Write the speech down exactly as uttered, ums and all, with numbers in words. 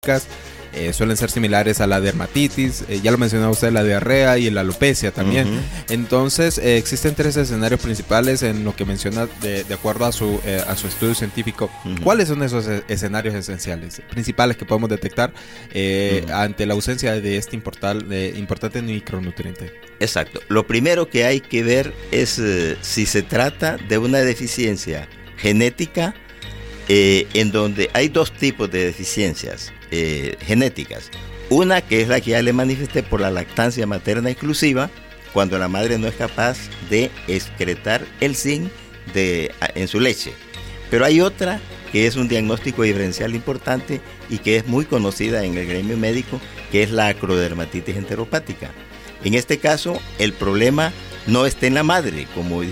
crónicas. Eh, suelen ser similares a la dermatitis, eh, ya lo mencionaba usted, la diarrea y la alopecia también. Uh-huh. Entonces eh, existen tres escenarios principales en lo que menciona de, de acuerdo a su, eh, a su estudio científico. Uh-huh. ¿Cuáles son esos e- escenarios esenciales, principales que podemos detectar eh, uh-huh. ante la ausencia de este importal, de importante micronutriente? Exacto. Lo primero que hay que ver es eh, si se trata de una deficiencia genética, eh, en donde hay dos tipos de deficiencias Eh, genéticas. Una que es la que ya le manifesté por la lactancia materna exclusiva, cuando la madre no es capaz de excretar el zinc de, en su leche. Pero hay otra que es un diagnóstico diferencial importante y que es muy conocida en el gremio médico, que es la acrodermatitis enteropática. En este caso, el problema no está en la madre, como